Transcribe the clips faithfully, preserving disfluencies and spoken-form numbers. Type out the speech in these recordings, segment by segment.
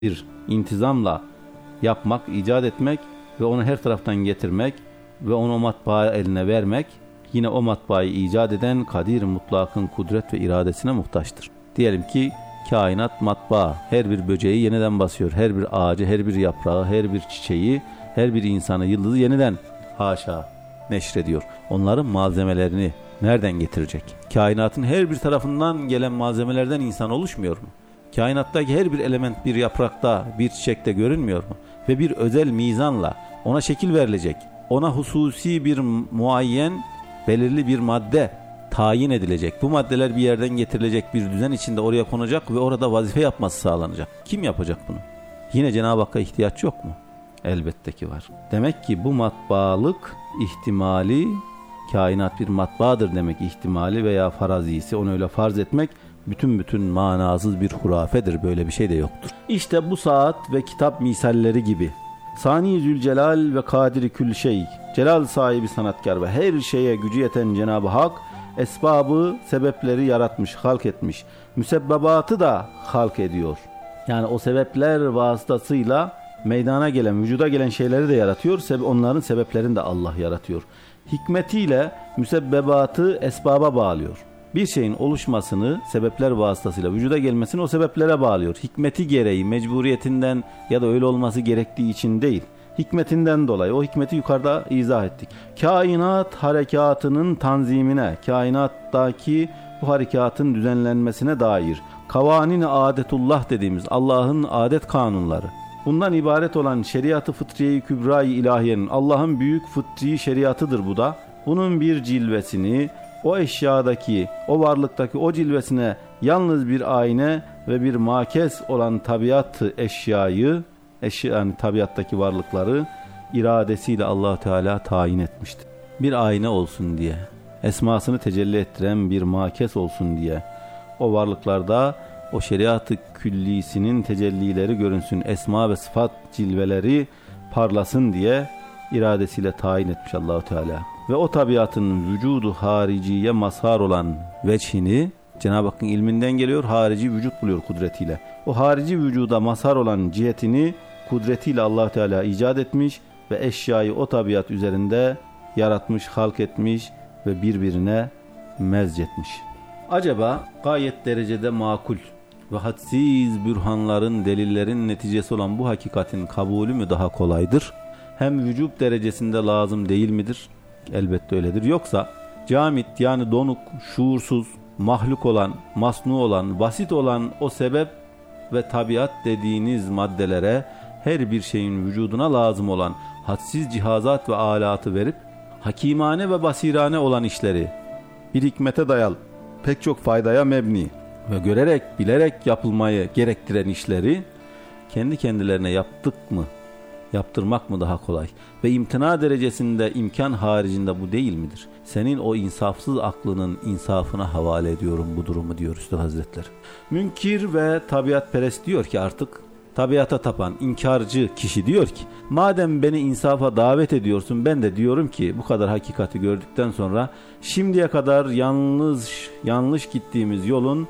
bir intizamla yapmak, icat etmek ve onu her taraftan getirmek ve onu o matbaa eline vermek, yine o matbaayı icat eden Kadir Mutlak'ın kudret ve iradesine muhtaçtır. Diyelim ki kainat matbaa, her bir böceği yeniden basıyor, her bir ağacı, her bir yaprağı, her bir çiçeği, her bir insanı, yıldızı yeniden haşa neşrediyor. Onların malzemelerini nereden getirecek? Kainatın her bir tarafından gelen malzemelerden insan oluşmuyor mu? Kainattaki her bir element bir yaprakta, bir çiçekte görünmüyor mu? Ve bir özel mizanla ona şekil verilecek, ona hususi bir muayyen, belirli bir madde tayin edilecek. Bu maddeler bir yerden getirilecek, bir düzen içinde oraya konacak ve orada vazife yapması sağlanacak. Kim yapacak bunu? Yine Cenab-ı Hakk'a ihtiyaç yok mu? Elbette ki var. Demek ki bu matbaalık ihtimali, kainat bir matbaadır demek ihtimali veya farazisi, onu öyle farz etmek bütün bütün manasız bir hurafedir. Böyle bir şey de yoktur. İşte bu saat ve kitap misalleri gibi. Sani Zülcelal ve Kadiri Kül Şey, celal sahibi sanatkar ve her şeye gücü yeten Cenab-ı Hak, esbabı, sebepleri yaratmış, halk etmiş. Müsebbebatı da halk ediyor. Yani o sebepler vasıtasıyla meydana gelen, vücuda gelen şeyleri de yaratıyor. Onların sebeplerini de Allah yaratıyor. Hikmetiyle müsebbebatı esbaba bağlıyor. Bir şeyin oluşmasını sebepler vasıtasıyla vücuda gelmesini o sebeplere bağlıyor. Hikmeti gereği, mecburiyetinden ya da öyle olması gerektiği için değil. Hikmetinden dolayı. O hikmeti yukarıda izah ettik. Kainat harekatının tanzimine, kainattaki bu harekatın düzenlenmesine dair kavanin-i adetullah dediğimiz Allah'ın adet kanunları, bundan ibaret olan şeriatı fıtriye-i kübra-i ilahiyenin, Allah'ın büyük fıtri şeriatıdır bu da. Bunun bir cilvesini, o eşyadaki, o varlıktaki o cilvesine yalnız bir ayna ve bir makes olan tabiat eşyayı, eşya, yani tabiattaki varlıkları iradesiyle Allah Teala tayin etmiştir. Bir ayna olsun diye, esmasını tecelli ettiren bir makes olsun diye, o varlıklarda o şeriat-ı küllisinin tecellileri görünsün, esma ve sıfat cilveleri parlasın diye iradesiyle tayin etmiş Allah Teala. Ve o tabiatın vücudu hariciye mazhar olan veçhini Cenab-ı Hakk'ın ilminden geliyor, harici vücut buluyor kudretiyle. O harici vücuda mazhar olan cihetini kudretiyle Allah Teala icat etmiş ve eşyayı o tabiat üzerinde yaratmış, halk etmiş ve birbirine mezcetmiş. Acaba gayet derecede makul ve hadsiz bürhanların, delillerin neticesi olan bu hakikatin kabulü mü daha kolaydır? Hem vücub derecesinde lazım değil midir? Elbette öyledir. Yoksa camit, yani donuk, şuursuz, mahluk olan, masnu olan, basit olan o sebep ve tabiat dediğiniz maddelere her bir şeyin vücuduna lazım olan hadsiz cihazat ve alatı verip hakimane ve basirane olan işleri bir hikmete dayalı pek çok faydaya mebni ve görerek, bilerek yapılmayı gerektiren işleri kendi kendilerine yaptık mı, yaptırmak mı daha kolay? Ve imtina derecesinde imkan haricinde bu değil midir? Senin o insafsız aklının insafına havale ediyorum bu durumu diyor Üstad Hazretleri. Münkir ve tabiatperest diyor ki, artık tabiata tapan inkarcı kişi diyor ki, madem beni insafa davet ediyorsun, ben de diyorum ki bu kadar hakikati gördükten sonra şimdiye kadar yanlış yanlış gittiğimiz yolun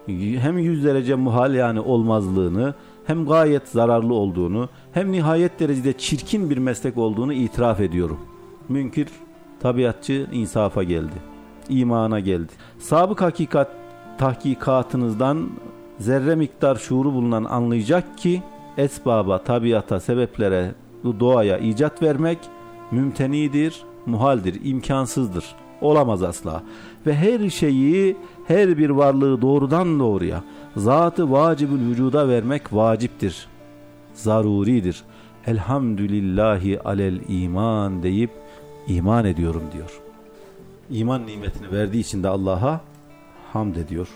hem yüz derece muhal, yani olmazlığını, hem gayet zararlı olduğunu, hem nihayet derecede çirkin bir meslek olduğunu itiraf ediyorum. Münkir tabiatçı insafa geldi, imana geldi. Sabık hakikat tahkikatınızdan zerre miktar şuuru bulunan anlayacak ki esbaba, tabiata, sebeplere, bu doğaya icat vermek mümtenidir, muhaldir, imkansızdır. Olamaz asla. Ve her şeyi, her bir varlığı doğrudan doğruya zat-ı vacibül vücuda vermek vaciptir, zaruridir. Elhamdülillahi alel iman deyip iman ediyorum diyor. İman nimetini verdiği için de Allah'a hamd ediyor.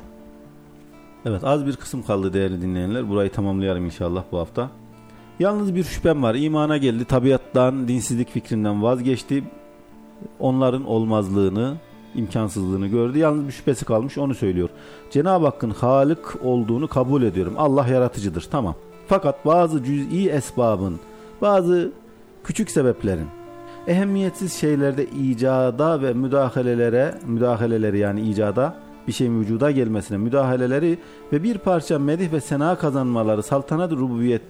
Evet, az bir kısım kaldı değerli dinleyenler. Burayı tamamlayalım inşallah bu hafta. Yalnız bir şüphem var. İmana geldi, tabiattan, dinsizlik fikrinden vazgeçti. Onların olmazlığını, imkansızlığını gördü. Yalnız bir şüphesi kalmış, onu söylüyor. Cenab-ı Hakk'ın Halık olduğunu kabul ediyorum. Allah yaratıcıdır, tamam. Fakat bazı cüz'i esbabın, bazı küçük sebeplerin, ehemmiyetsiz şeylerde icada ve müdahalelere, müdahaleleri yani icada bir şeyin vücuda gelmesine müdahaleleri ve bir parça medih ve sena kazanmaları saltanat-ı rububiyet